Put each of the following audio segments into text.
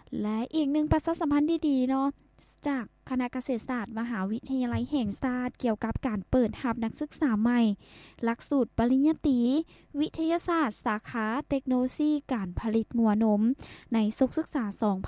และอีกหนึ่งประชาสัมพันธ์ดีๆเนาะจากคณะเกษตรศาสตร์มหาวิทยาลัยแห่งชาติเกี่ยวกับการเปิดรับนักศึกษาใหม่หลักสูตรปริญญาตรีวิทยาศาสตร์สาขาเทคโนโลยีการผลิตงัวนมในศุกร์ศึกษา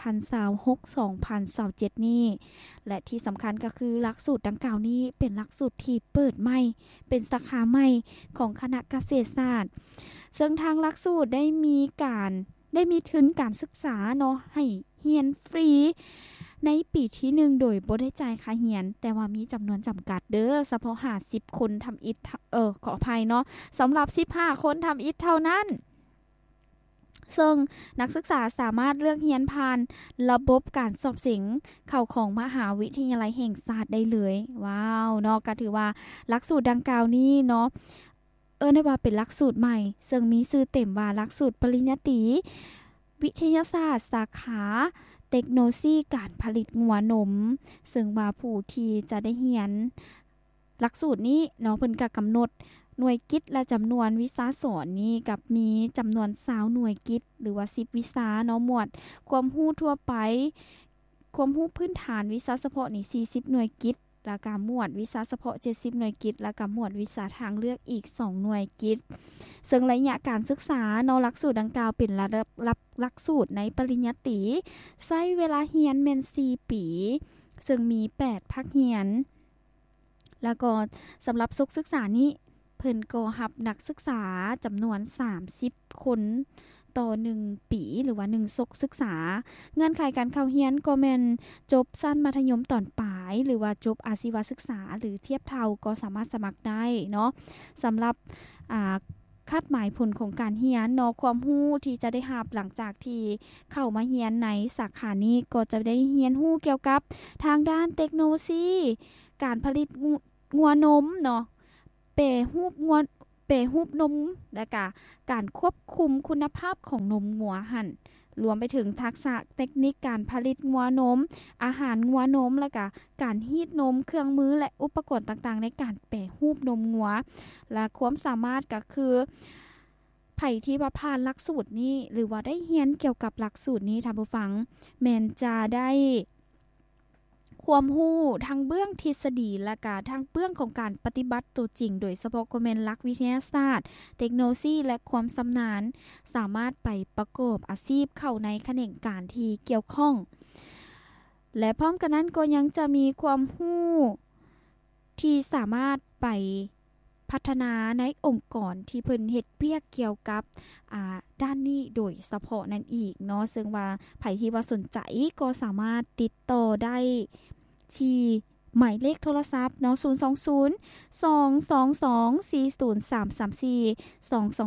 2026-2027 นี้และที่สำคัญก็คือหลักสูตรดังกล่าวนี้เป็นหลักสูตรที่เปิดใหม่เป็นสาขาใหม่ของคณะเกษตรศาสตร์ซึ่งทางหลักสูตรได้มีทุนการศึกษาเนาะให้เรียนฟรีในปีที่1โดยบ่ได้จ่ายค่าเรียนแต่ว่ามีจำนวนจำกัดเด้อเฉพาะ50คนทำอิฐขออภัยเนาะสำหรับ15คนทำอิฐเท่านั้นซึ่งนักศึกษาสามารถเลือกเรียนผ่านระบบการสอบเสียงเข้าของมหาวิทยาลัยแห่งชาติได้เลยว้าวเนาะก็ถือว่าหลักสูตรดังกล่าวนี้เนาะได้ว่าเป็นหลักสูตรใหม่ซึ่งมีชื่อเต็มว่าหลักสูตรปริญญาตรีวิทยาศาสตร์สาขาเทคโนโลยีการผลิตงัวนมซึ่งว่าผู้ที่จะได้เรียนหลักสูตรนี้เนาะเพิ่นก็กำหนดหน่วยกิจและจำนวนวิชาสอนนี้กับมีจำนวน20หน่วยกิจหรือว่า10วิชาเนาะหมวดความรู้ทั่วไปความรู้พื้นฐานวิชาเฉพาะนี่40หน่วยกิจแล้วก็หมวดวิชาเฉพาะ70หน่วยกิจแล้วก็หมวดวิชาทางเลือกอีก2หน่วยกิจซึ่งระยะการศึกษาเนาะหลักสูตรดังกล่าวเป็นระดับหลักสูตรในปริญญาตรีใช้เวลาเรียนแม่น4ปีซึ่งมี8ภาคเรียนแล้วก็สำหรับศุกร์ศึกษานี้เพิ่นก็รับนักศึกษาจำนวน30คนต่อ1ปีหรือว่า1ศุกร์ศึกษาเงื่อนไขการเข้าเรียนก็แม่นจบชั้นมัธยมตอนปลายหรือว่าจบอาชีวศึกษาหรือเทียบเท่าก็สามารถสมัครได้เนาะสำหรับคาดหมายผลของการเรียนเนาะความรู้ที่จะได้รับหลังจากที่เข้ามาเรียนในสาขานี้ก็จะได้เรียนรู้เกี่ยวกับทางด้านเทคโนโลยีการผลิตงัวนมเนาะเปรรูปนมและก็การควบคุมคุณภาพของนมงัวหั่นรวมไปถึงทักษะเทคนิคการผลิตงัวนมอาหารงัวนมและก็การฮีทนมเครื่องมือและอุปกรณ์ต่างๆในการแปรรูปนมงัวและความสามารถก็คือไผที่ว่าผ่านหลักสูตรนี้หรือว่าได้เรียนเกี่ยวกับหลักสูตรนี้ท่านผู้ฟังแม่นจะได้ความรู้ทั้งเบื้องทฤษฎีและก็ทั้งเบื้องของการปฏิบัติตัวจริงโดยเฉพาะก็แม่นหลักวิทยาศาสตร์เทคโนโลยีและความชำนาญสามารถไปประกอบอาชีพเข้าในแขนงการที่เกี่ยวข้องและพร้อมกันนั้นก็ยังจะมีความรู้ที่สามารถไปพัฒนาในองค์กรที่เพิ่นเฮ็ดเวียกเกี่ยวกับด้านนี้โดยเฉพาะนั่นอีกเนาะซึ่งว่าไผที่ว่าสนใจก็สามารถติดต่อได้ที่หมายเลขโทรศัพท์เนาะ020 222 40334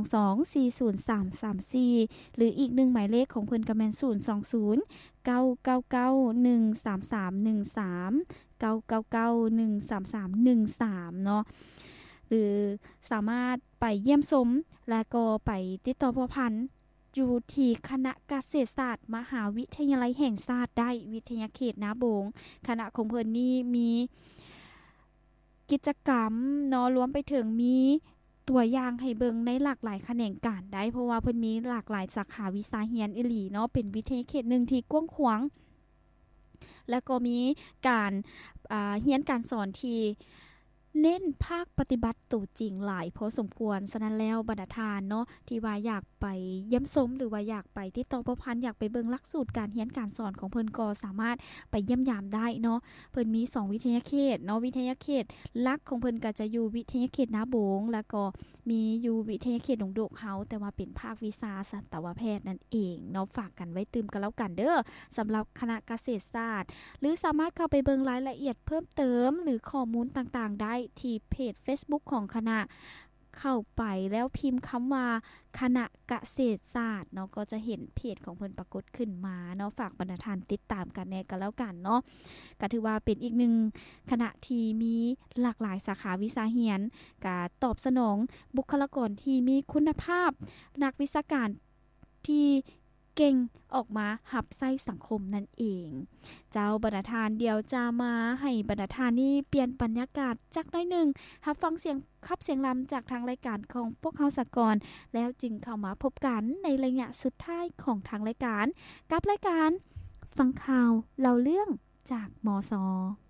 222 40334หรืออีกหนึ่งหมายเลขของเพิ่นก็แม่น020 999 13313 999 13313เนาะหรือสามารถไปเยี่ยมชมและก็ไปติดต่อพัวพันอยู่ที่คณะเกษตรศาสตร์มหาวิทยาลัยแห่งชาติได้วิทยาเขตนาโบงคณะของเพิ่นนี้มีกิจกรรมเนาะรวมไปถึงมีตัวอย่างให้เบิงในหลากหลายแขนงการได้เพราะว่าเพิ่นมีหลากหลายสาขาวิชาเรียนอีหลีเนาะเป็นวิทยาเขตนึงที่กว้างขวางแล้วก็มีการเรียนการสอนที่เน้นภาคปฏิบัติตัวจริงหลายพอสมควรฉะนั้นแล้วบรรดาทานเนาะที่ว่าอยากไปเยี่ยมชมหรือว่าอยากไปติดต่อประพันธ์อยากไปเบิ่งหลักสูตรการเรียนการสอนของเพิ่นก็สามารถไปเยี่ยมยามได้เนาะเพิ่นมี2วิทยาเขตเนาะวิทยาเขตหลักของเพิ่นก็จะอยู่วิทยาเขตนาโบงแล้วก็มีอยู่วิทยาเขตหนองโดกเฮาแต่ว่าเป็นภาควิชาสัตวแพทย์นั่นเองเนาะฝากกันไว้ตื่มกันแล้วกันเด้อสำหรับคณะเกษตรศาสตร์หรือสามารถเข้าไปเบิ่งรายละเอียดเพิ่มเติมหรือข้อมูลต่างๆได้ที่เพจ Facebook ของคณะเข้าไปแล้วพิมพ์คำว่าคณะเกษตรศาสตร์เนาะก็จะเห็นเพจของเพิ่นปรากฏขึ้นมาเนาะฝากบรรดาท่านติดตามกันแน่ก็แล้วกันเนาะก็ถือว่าเป็นอีกหนึ่งคณะที่มีหลากหลายสาขาวิชาเรียนก็ตอบสนองบุคลากรที่มีคุณภาพนักวิชาการที่เก่งออกมารับใช้สังคมนั่นเองเจ้าบรรดาทานเดียวจะมาให้บรรดาทานนี่เปลี่ยนบรรยากาศจักหน่อยหนึ่งรับฟังเสียงขับเสียงลำจากทางรายการของพวกเฮาสะก่อนแล้วจึงเข้ามาพบกันในระยะสุดท้ายของทางรายการกับรายการฟังข่าวเล่าเรื่องจากมส